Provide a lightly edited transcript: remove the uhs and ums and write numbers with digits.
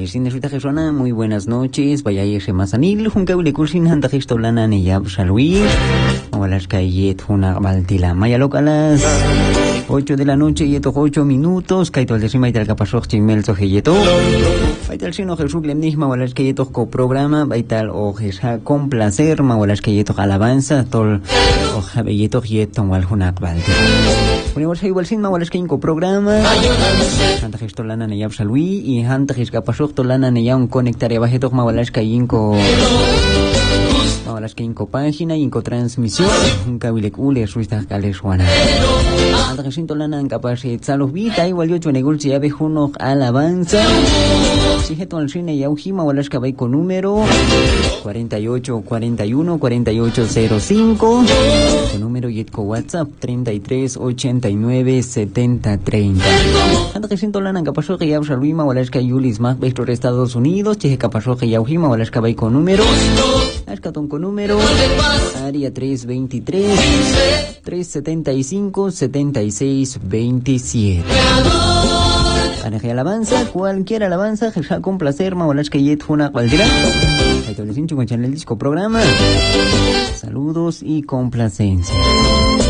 Cine Rita Gesona, muy buenas noches. Vaya a irse más anil, Juncaule Kursin, Hanta Gistolana, Neyab Shalwi, Ovalas Kayet, Juna Baltila, Maya Localas, 8 de la noche y 8 minutos, Kaito al decima y tal capasoj, Chimel Sojeyeto, Baital Sino Jesús Lemnisma, Ovalas Kayeto co-programa, Baital Ojesa con placer, Ovalas Kayeto alabanza, Tol Ojabeyeto Yeton, Waljunak Baltila. Ponemos ahí Walsinma, Ovalas Kayenko programa, Hanta Gistolana, Neyab Shalwi, y Hanta Giskapasoj, Tolana, Neyam Conectar, Bajetok, Ovalas Kayenko. Mawalas que inco página, inco transmisión, un cabilec ule, suista caleshuana. Anta que siento lana en capacidad salos vita, igual yo negulci ave juno alabanza. Sijeto al cine y aujima, walas cabay con número 4841-4805. Con número yetco WhatsApp 33897030. Anta que siento lana en capazo que ya salvima, walas que yulis más vector Estados Unidos, cheje capazo que ya aujima, walas cabay con número. Ascatón con número área 323-375-7627. Anaje alabanza, cualquier alabanza, ya con placer, Mawalas Kayet Juna Cualdera. Ahí te lo con el disco programa. Saludos y complacencia.